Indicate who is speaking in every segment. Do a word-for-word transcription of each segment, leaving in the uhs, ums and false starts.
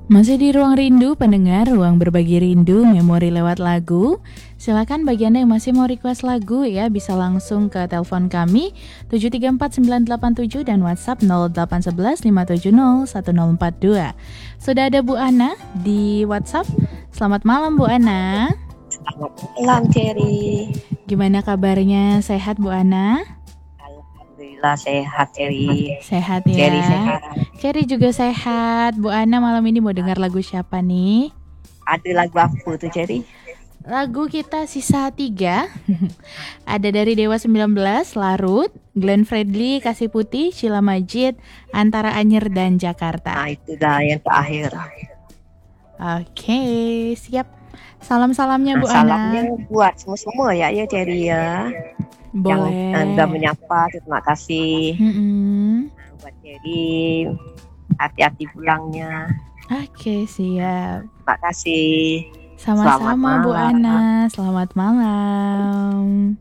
Speaker 1: Masih di Ruang Rindu, pendengar, ruang berbagi rindu, memori lewat lagu. Silakan bagi Anda yang masih mau request lagu ya, bisa langsung ke telepon kami tujuh tiga empat sembilan delapan tujuh dan WhatsApp nol delapan satu satu lima tujuh nol satu nol empat dua. Sudah ada Bu Ana di WhatsApp. Selamat malam Bu Ana.
Speaker 2: Selamat malam Cherry.
Speaker 1: Gimana kabarnya? Sehat Bu Ana?
Speaker 2: Alhamdulillah sehat Cherry.
Speaker 1: Sehat ya.
Speaker 2: Cherry sehat.
Speaker 1: Cherry juga sehat. Bu Ana malam ini mau dengar lagu siapa nih?
Speaker 2: Ada lagu apa tuh Cherry?
Speaker 1: Lagu kita sisa tiga. Ada dari Dewa sembilan belas, Larut, Glenn Fredly, Kasih Putih, Sheila Majid, Antara Anyer dan Jakarta.
Speaker 2: Nah itu dah yang terakhir.
Speaker 1: Oke, siap. Salam-salamnya Bu
Speaker 2: Nah,
Speaker 1: Ana.
Speaker 2: salamnya buat semua-semua ya ya Cherry ya.
Speaker 1: Boleh.
Speaker 2: Yang Anda menyapa, terima kasih.
Speaker 1: Mm-mm.
Speaker 2: Buat Cherry, hati-hati pulangnya.
Speaker 1: Oke, siap.
Speaker 2: Terima kasih.
Speaker 1: Sama-sama
Speaker 2: Selamat
Speaker 1: Bu
Speaker 2: malam.
Speaker 1: Ana. Selamat malam.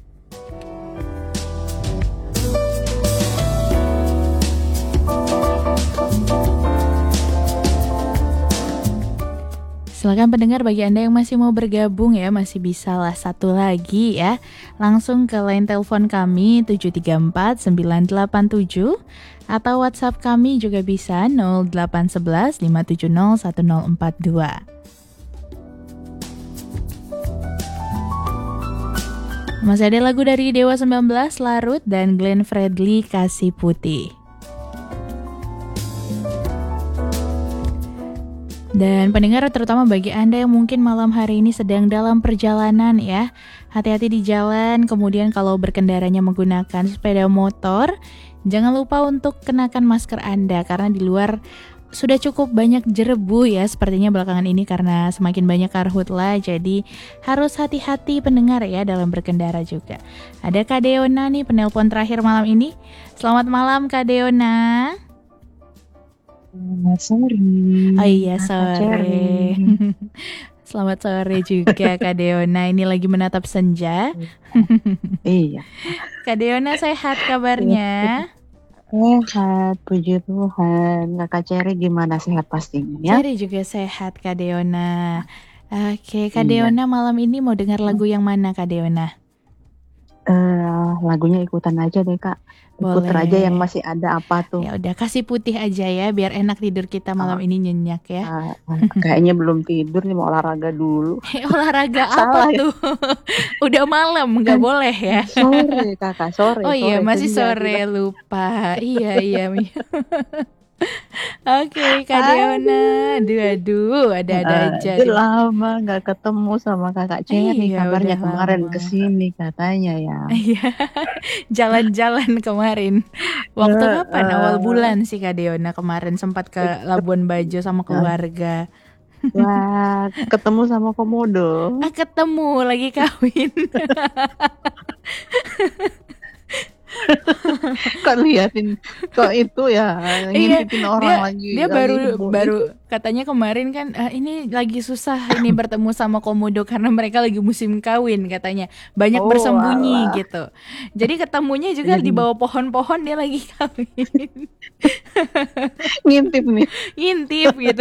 Speaker 1: Silakan pendengar, bagi Anda yang masih mau bergabung ya, masih bisa lah satu lagi ya. Langsung ke line telepon kami tujuh tiga empat sembilan delapan tujuh atau WhatsApp kami juga bisa nol delapan satu satu lima tujuh nol satu nol empat dua. Masih ada lagu dari Dewa sembilan belas, Larut, dan Glenn Fredly, Kasih Putih. Dan pendengar, terutama bagi Anda yang mungkin malam hari ini sedang dalam perjalanan ya, hati-hati di jalan. Kemudian kalau berkendaranya menggunakan sepeda motor, jangan lupa untuk kenakan masker Anda, karena di luar sudah cukup banyak jerebu ya sepertinya belakangan ini, karena semakin banyak karhutlah. Jadi harus hati-hati pendengar ya dalam berkendara juga. Ada Kak Deona nih penelpon terakhir malam ini. Selamat malam Kak Deona.
Speaker 3: Selamat sore.
Speaker 1: Oh iya,
Speaker 3: Kakak
Speaker 1: sore.
Speaker 3: Cherry.
Speaker 1: Selamat sore juga Kak Deona. Ini lagi menatap senja.
Speaker 3: Iya.
Speaker 1: Kak Deona sehat kabarnya?
Speaker 3: Sehat, puji Tuhan. Kakak Cherry gimana, sehat pastinya ya?
Speaker 1: Cherry juga sehat Kak Deona. Oke, Kak
Speaker 3: Iya.
Speaker 1: Deona malam ini mau dengar lagu yang mana Kak Deona?
Speaker 3: Eh, lagunya ikutan aja deh Kak. Ikut
Speaker 1: Boleh.
Speaker 3: aja yang masih ada apa tuh.
Speaker 1: Ya udah, Kasih Putih aja ya, biar enak tidur kita malam
Speaker 3: Oh.
Speaker 1: ini nyenyak ya.
Speaker 3: Ah, ah, kayaknya belum tidur nih, mau olahraga dulu.
Speaker 1: Eh, olahraga
Speaker 3: Salah
Speaker 1: apa
Speaker 3: ya?
Speaker 1: tuh? Udah malam, nggak boleh ya?
Speaker 3: Sore Kakak, sore.
Speaker 1: Oh iya,
Speaker 3: sore.
Speaker 1: masih
Speaker 3: Senja
Speaker 1: sore,
Speaker 3: juga.
Speaker 1: lupa. Iya, iya. Oke, Kak
Speaker 3: Aduh.
Speaker 1: Deona. Aduh, aduh, ada-ada aja.
Speaker 3: Aduh, lama nggak ketemu sama Kakak Cherry.
Speaker 1: Iya,
Speaker 3: Kabarnya
Speaker 1: udah
Speaker 3: kemarin
Speaker 1: lama.
Speaker 3: kesini katanya ya.
Speaker 1: Iya, jalan-jalan kemarin. Waktu
Speaker 3: Eh,
Speaker 1: kapan?
Speaker 3: eh.
Speaker 1: Awal bulan sih Kak Deona kemarin sempat ke Labuan Bajo sama keluarga.
Speaker 3: Wah, ketemu sama Komodo.
Speaker 1: Ah, ketemu lagi kawin.
Speaker 3: Kok liatin, kok itu ya
Speaker 1: Iya,
Speaker 3: ngintipin orang
Speaker 1: dia
Speaker 3: lagi.
Speaker 1: dia
Speaker 3: lagi
Speaker 1: baru
Speaker 3: heboh.
Speaker 1: baru katanya kemarin kan, "Ah, ini lagi susah ini bertemu sama komodo karena mereka lagi musim kawin," katanya. Banyak
Speaker 3: Oh,
Speaker 1: bersembunyi
Speaker 3: alah.
Speaker 1: gitu. Jadi ketemunya juga di
Speaker 3: Jadi
Speaker 1: bawah pohon-pohon, dia lagi kawin.
Speaker 3: ngintip nih.
Speaker 1: Ngintip gitu.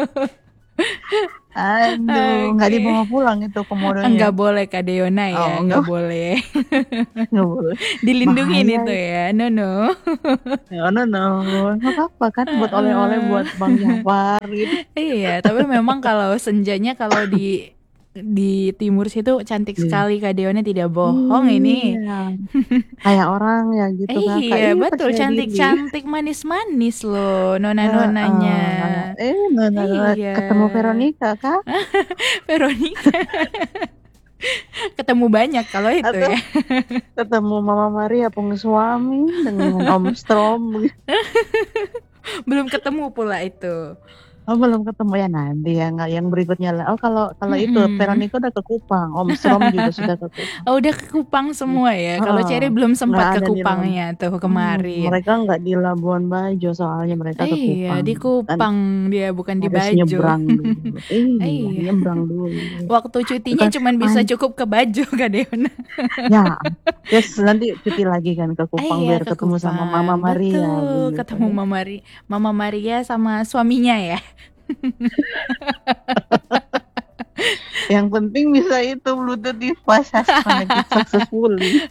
Speaker 3: Aduh, nggak
Speaker 1: Oke.
Speaker 3: dibawa pulang itu komodonya.
Speaker 1: Enggak boleh Kak Deona ya,
Speaker 3: Oh,
Speaker 1: enggak
Speaker 3: enggak,
Speaker 1: boleh.
Speaker 3: nggak boleh.
Speaker 1: Dilindungin
Speaker 3: Bahaya
Speaker 1: itu
Speaker 3: itu.
Speaker 1: ya. No no.
Speaker 3: No, no, no. Nggak apa-apa kan, buat oleh-oleh buat Bang Jafar gitu.
Speaker 1: Iya, tapi memang kalau senjanya kalau di di timur situ cantik
Speaker 3: Iya.
Speaker 1: sekali Kak Deona, tidak bohong ini.
Speaker 3: Iya. Kayak orang ya gitu Kakak.
Speaker 1: Iya,
Speaker 3: Ih,
Speaker 1: betul,
Speaker 3: percaya diri.
Speaker 1: cantik-cantik manis-manis loh
Speaker 3: Eh,
Speaker 1: nona-nonanya.
Speaker 3: eh, eh, nona,
Speaker 1: Iya.
Speaker 3: ketemu Veronica kah?
Speaker 1: Veronica. Ketemu banyak kalau itu
Speaker 3: Atau
Speaker 1: ya.
Speaker 3: ketemu Mama Maria pengesuami dengan Om Strom.
Speaker 1: Belum ketemu pula itu.
Speaker 3: Oh, belum ketemu ya, nanti yang yang berikutnya lah. Oh, kalau kalau itu
Speaker 1: Mm-mm.
Speaker 3: Veronica udah ke Kupang, Om Strom juga sudah ke Kupang.
Speaker 1: Oh, udah ke Kupang semua ya. Kalau
Speaker 3: Oh,
Speaker 1: Cherry belum
Speaker 3: nggak
Speaker 1: sempat ke
Speaker 3: ada di Labuan.
Speaker 1: Kupangnya tuh
Speaker 3: Hmm,
Speaker 1: kemarin.
Speaker 3: mereka nggak di Labuan Bajo, soalnya mereka ke
Speaker 1: Iya,
Speaker 3: Kupang.
Speaker 1: di
Speaker 3: Kan
Speaker 1: Kupang dia, bukan di
Speaker 3: harus
Speaker 1: Bajo.
Speaker 3: nyebrang dulu. Iya,
Speaker 1: Iya.
Speaker 3: nyebrang dulu.
Speaker 1: Waktu cutinya
Speaker 3: Bukan,
Speaker 1: cuman bisa
Speaker 3: ah,
Speaker 1: cukup ke Bajo Kak Deona.
Speaker 3: ya, yes, nanti cuti lagi kan ke Kupang
Speaker 1: Iya,
Speaker 3: biar
Speaker 1: ke
Speaker 3: ketemu sama
Speaker 1: Kupang.
Speaker 3: Mama Maria
Speaker 1: Betul,
Speaker 3: gitu
Speaker 1: ketemu
Speaker 3: ya.
Speaker 1: Mama Maria, Mama Maria sama suaminya ya.
Speaker 3: Yang penting bisa itu Bluetooth device has connected successfully.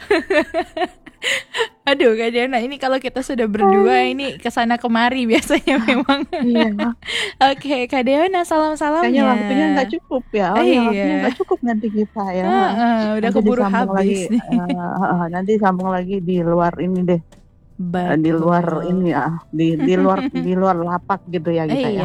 Speaker 1: Aduh Kak Diana, ini kalau kita sudah berdua ini kesana kemari biasanya memang.
Speaker 3: Iya,
Speaker 1: Oke Kak Diana, salam-salamnya.
Speaker 3: kayaknya waktunya nggak cukup ya. Oh
Speaker 1: Iya.
Speaker 3: ya, waktunya nggak cukup nanti kita ya.
Speaker 1: Heeh, udah
Speaker 3: Nanti
Speaker 1: keburu
Speaker 3: disambung
Speaker 1: habis
Speaker 3: lagi.
Speaker 1: nih.
Speaker 3: eh, eh, nanti sambung lagi di luar ini deh. Eh, di
Speaker 1: Betul.
Speaker 3: luar ini ya, di di luar di luar lapak gitu ya kita
Speaker 1: Iya.
Speaker 3: ya.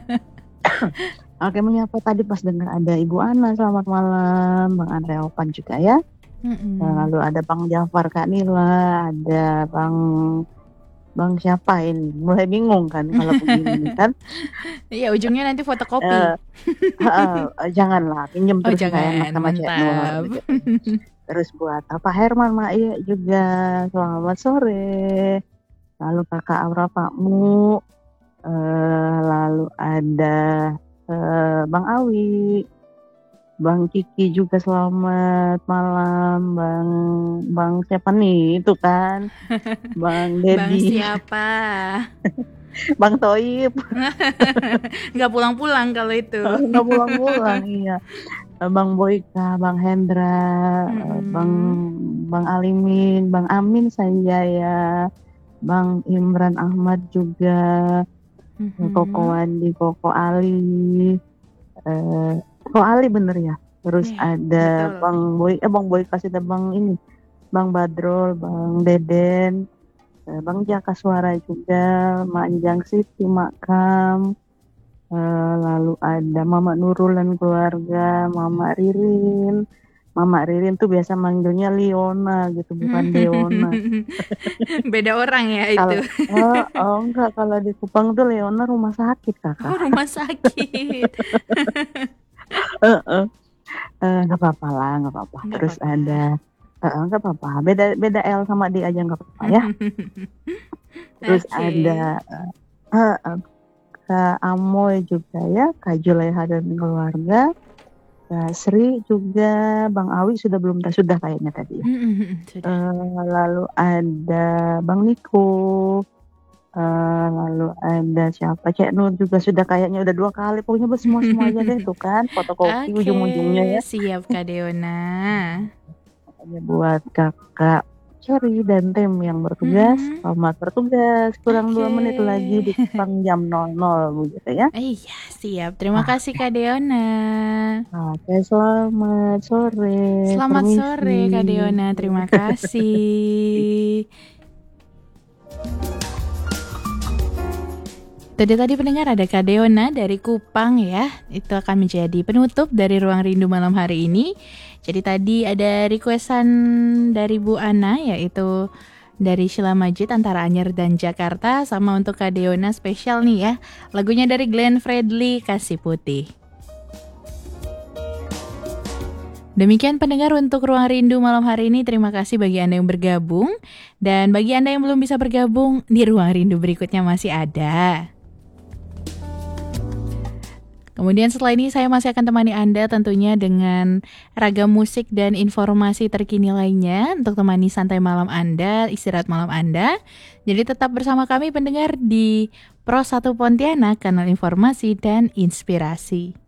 Speaker 3: Oke, menyapa tadi pas dengar ada Ibu Ana, selamat malam, Bang Andre Opan juga ya.
Speaker 1: Mm-mm.
Speaker 3: Lalu ada Bang Jafar, Kak Nila, ada Bang Bang siapa ini? Mulai bingung kan kalau begini kan.
Speaker 1: Iya, ujungnya nanti fotokopi.
Speaker 3: Eh, eh, eh, janganlah pinjem
Speaker 1: Oh
Speaker 3: terus kayak
Speaker 1: jangan,
Speaker 3: enak sama Cek Nur
Speaker 1: mantap.
Speaker 3: gitu. Terus buat apa Herman Mak Iya juga selamat sore. Lalu Kakak Aura Pakmu, eh, lalu ada eh, Bang Awi, Bang Kiki juga selamat malam, Bang Bang siapa nih itu kan, Bang
Speaker 1: Bang
Speaker 3: Dedi,
Speaker 1: siapa?
Speaker 3: Bang Toib,
Speaker 1: Nggak pulang-pulang kalau itu.
Speaker 3: nggak pulang-pulang iya, Bang Boyka, Bang Hendra, eh,
Speaker 1: Mm-mm.
Speaker 3: Bang Bang Alimin, Bang Amin saya ya, Bang Imran Ahmad juga,
Speaker 1: Mhm.
Speaker 3: Koko Wandi, Koko Ali, eh, Koko Ali bener ya. Terus
Speaker 1: Iya,
Speaker 3: ada
Speaker 1: betul.
Speaker 3: Bang Boy, eh Bang Boy kasih ada Bang ini, Bang Badrol, Bang Deden, eh, Bang Jaka Suara juga, Manjang Siti, Makam, eh, lalu ada Mama Nurul dan keluarga, Mama Ririn. Mama Ririn tuh biasa manggilnya Liona gitu, bukan Deona.
Speaker 1: Beda orang ya
Speaker 3: Kalau
Speaker 1: itu.
Speaker 3: oh, oh enggak, kalau di Kupang tuh Leona rumah sakit
Speaker 1: Oh,
Speaker 3: kakak.
Speaker 1: rumah sakit.
Speaker 3: Eh, eh. Eh, nggak apa-apa lah, nggak apa-apa.
Speaker 1: Nggak
Speaker 3: Terus
Speaker 1: apa-apa.
Speaker 3: ada, eh, eh, nggak apa-apa. Beda beda L sama D aja nggak apa-apa ya. Terus
Speaker 1: Oke.
Speaker 3: ada eh, eh, Kak Amoy juga ya, Kak Juleha dan keluarga, Kak Sri juga, Bang Awi sudah belum tahu sudah kayaknya tadi ya.
Speaker 1: Sudah.
Speaker 3: Eh, lalu ada Bang Niko. Eh, lalu ada siapa Cek Nur juga sudah kayaknya udah dua kali, pokoknya buat semua semua aja deh tuh kan fotokopi
Speaker 1: Oke,
Speaker 3: ujung-ujungnya ya.
Speaker 1: siap Kak Deona.
Speaker 3: Hanya buat kakak Cherry dan tim yang bertugas,
Speaker 1: Mhm.
Speaker 3: selamat bertugas, kurang dua
Speaker 1: Oke.
Speaker 3: menit lagi di Kupang jam nol nol begitu ya.
Speaker 1: Iya, siap. Terima
Speaker 3: Ah,
Speaker 1: kasih Kak Deona.
Speaker 3: Oke, selamat sore,
Speaker 1: Selamat
Speaker 3: permisi.
Speaker 1: sore Kak Deona, terima kasih. Tadi tadi pendengar ada Kak Deona dari Kupang ya. Itu akan menjadi penutup dari Ruang Rindu malam hari ini. Jadi tadi ada requestan dari Bu Ana, yaitu dari Sheila Majid antara Anyer dan Jakarta. Sama untuk Kak Deona spesial nih ya, lagunya dari Glenn Fredly, Kasih Putih. Demikian pendengar untuk Ruang Rindu malam hari ini. Terima kasih bagi Anda yang bergabung. Dan bagi Anda yang belum bisa bergabung, di Ruang Rindu berikutnya masih ada. Kemudian setelah ini saya masih akan temani Anda tentunya dengan ragam musik dan informasi terkini lainnya untuk temani santai malam Anda, istirahat malam Anda. Jadi tetap bersama kami pendengar di Pro satu Pontianak, kanal informasi dan inspirasi.